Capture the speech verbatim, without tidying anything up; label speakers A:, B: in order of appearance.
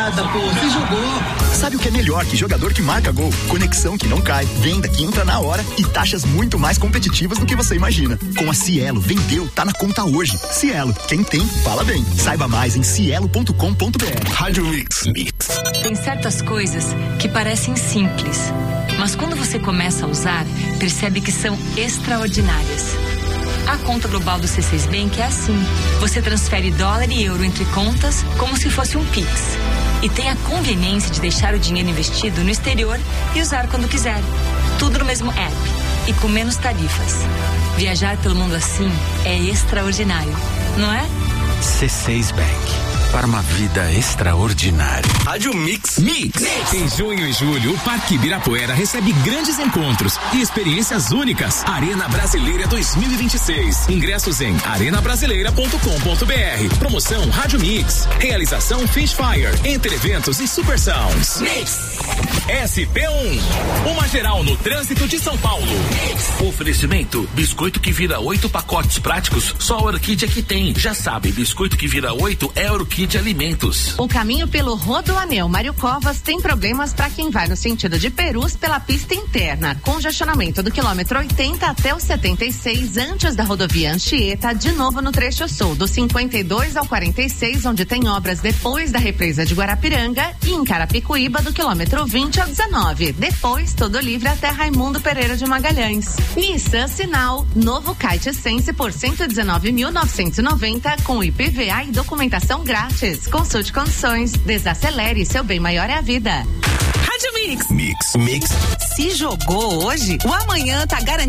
A: nada, pô, você jogou.
B: Sabe o que é melhor que jogador que marca gol? Conexão que não cai, venda que entra na hora e taxas muito mais competitivas do que você imagina. Com a Cielo, vendeu, tá na conta hoje. Cielo, quem tem, fala bem. Saiba mais em cielo ponto com ponto br. Rádio Mix. Mix.
C: Tem certas coisas que parecem simples, mas quando você começa a usar, percebe que são extraordinárias. A conta global do C seis Bank é assim. Você transfere dólar e euro entre contas como se fosse um Pix. E tem a conveniência de deixar o dinheiro investido no exterior e usar quando quiser. Tudo no mesmo app e com menos tarifas. Viajar pelo mundo assim é extraordinário, não é?
D: C seis Bank. Para uma vida extraordinária.
E: Rádio Mix. Mix. Mix. Em junho e julho, o Parque Ibirapuera recebe grandes encontros e experiências únicas. Arena Brasileira dois mil e vinte e seis. Ingressos em arena brasileira ponto com ponto br. Promoção Rádio Mix. Realização Fishfire. Entre eventos e Super Sounds. Mix. S P um. Uma geral no trânsito de São Paulo. Mix.
F: Oferecimento: biscoito que vira oito pacotes práticos. Só a Orquídea que tem. Já sabe, biscoito que vira oito é Orquídea de Alimentos.
G: O caminho pelo Rodoanel Mário Covas tem problemas para quem vai no sentido de Perus pela pista interna. Congestionamento do quilômetro oitenta até o setenta e seis antes da rodovia Anchieta, de novo no trecho sul, do cinquenta e dois ao quarenta e seis, onde tem obras depois da represa de Guarapiranga, e em Carapicuíba do quilômetro vinte ao dezenove. Depois, todo livre até Raimundo Pereira de Magalhães. Nissan Sinal, novo Kite Sense por cento e dezenove mil novecentos e noventa com I P V A e documentação grátis. Consulte condições, desacelere, seu bem maior é a vida.
H: Rádio Mix.
E: Mix. Mix.
H: Se jogou hoje, o amanhã tá garantido.